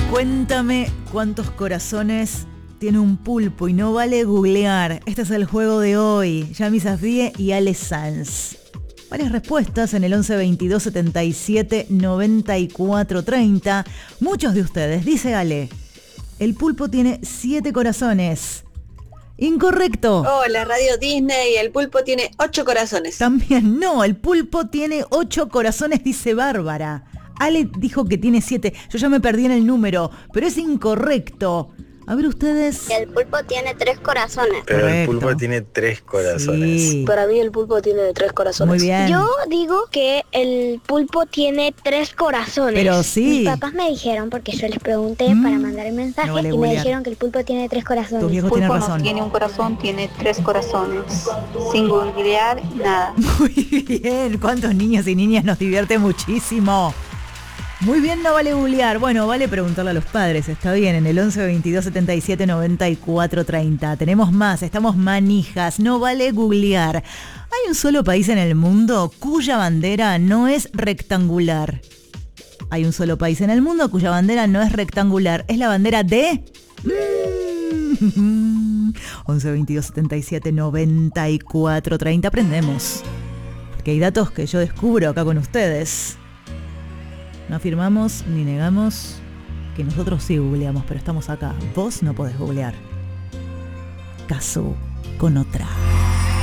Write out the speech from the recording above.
Cuéntame cuántos corazones tiene un pulpo y no vale googlear. Este es el juego de hoy. Yami Safdie y Ale Sanz. Varias respuestas en el 11 22 77 94 30. Muchos de ustedes, dice Ale, el pulpo tiene 7 corazones. Incorrecto. Hola, Radio Disney, el pulpo tiene 8 corazones. También no, el pulpo tiene 8 corazones, dice Bárbara. Ale dijo que tiene 7. Yo ya me perdí en el número, pero es incorrecto. A ver ustedes. El pulpo tiene 3 corazones. Pero Correcto. el pulpo tiene 3 corazones. Sí. Para mí el pulpo tiene 3 corazones. Muy bien. Yo digo que el pulpo tiene 3 corazones. Pero sí. Mis papás me dijeron, porque yo les pregunté para mandar el mensaje, No vale y me googlear. dijeron que el pulpo tiene 3 corazones. Tus viejos El tienen pulpo razón. no tiene un corazón, tiene 3 corazones. Sin googlear, nada. Muy bien. ¿Cuántos niños y niñas nos divierte muchísimo? Muy bien, no vale googlear. Bueno, vale preguntarle a los padres. Está bien, en el 11 22 77 94 30. Tenemos más, estamos manijas. No vale googlear. Hay un solo país en el mundo cuya bandera no es rectangular. Hay un solo país en el mundo cuya bandera no es rectangular. Es la bandera de... 11 22 77 94 30. Aprendemos. Porque hay datos que yo descubro acá con ustedes. No afirmamos ni negamos que nosotros sí googleamos, pero estamos acá. Vos no podés googlear. Caso con otra.